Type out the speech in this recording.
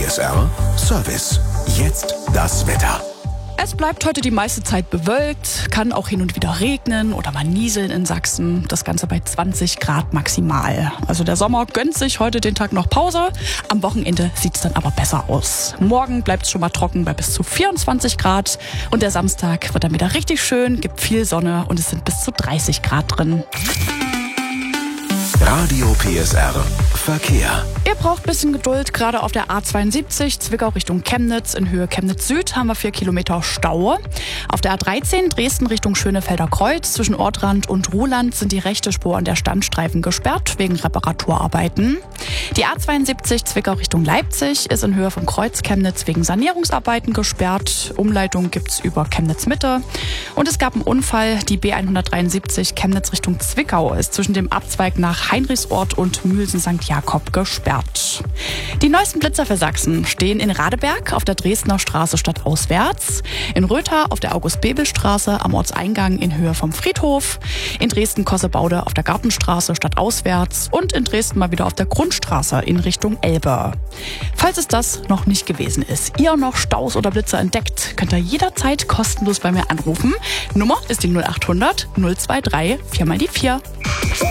PSR Service. Jetzt das Wetter. Es bleibt heute die meiste Zeit bewölkt, kann auch hin und wieder regnen oder mal nieseln in Sachsen. Das Ganze bei 20 Grad maximal. Also der Sommer gönnt sich heute den Tag noch Pause. Am Wochenende sieht's dann aber besser aus. Morgen bleibt's schon mal trocken bei bis zu 24 Grad. Und der Samstag wird dann wieder richtig schön, gibt viel Sonne und es sind bis zu 30 Grad drin. Radio PSR Verkehr. Ihr braucht ein bisschen Geduld, gerade auf der A72 Zwickau Richtung Chemnitz. In Höhe Chemnitz Süd haben wir 4 Kilometer Stau. Auf der A13 Dresden Richtung Schönefelder Kreuz zwischen Ortrand und Ruhland sind die rechte Spur an der Standstreifen gesperrt wegen Reparaturarbeiten. Die A72 Zwickau Richtung Leipzig ist in Höhe vom Kreuz Chemnitz wegen Sanierungsarbeiten gesperrt. Umleitung gibt's über Chemnitz Mitte. Und es gab einen Unfall. Die B173 Chemnitz Richtung Zwickau ist zwischen dem Abzweig nach Heinrichsort und Mühlsen St. Jakob gesperrt. Die neuesten Blitzer für Sachsen stehen in Radeberg auf der Dresdner Straße stadtauswärts, in Rötha auf der August-Bebel-Straße am Ortseingang in Höhe vom Friedhof, in Dresden-Kossebaude auf der Gartenstraße stadtauswärts und in Dresden mal wieder auf der Grundstraße in Richtung Elbe. Falls es das noch nicht gewesen ist, ihr noch Staus oder Blitzer entdeckt, könnt ihr jederzeit kostenlos bei mir anrufen. Nummer ist die 0800 023 4x4.